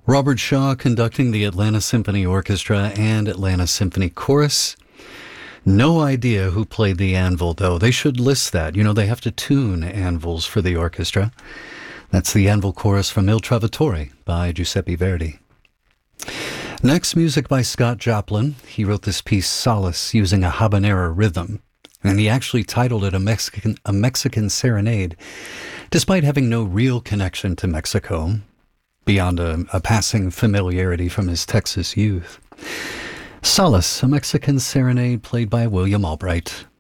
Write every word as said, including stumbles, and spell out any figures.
Robert Shaw conducting the Atlanta Symphony Orchestra and Atlanta Symphony Chorus. No idea who played the anvil, though. They should list that. You know, they have to tune anvils for the orchestra. That's the Anvil Chorus from Il Trovatore by Giuseppe Verdi. Next, music by Scott Joplin. He wrote this piece, Solace, using a habanera rhythm. And he actually titled it a Mexican, a Mexican Serenade, despite having no real connection to Mexico, beyond a, a passing familiarity from his Texas youth. Solace, a Mexican Serenade played by William Albright.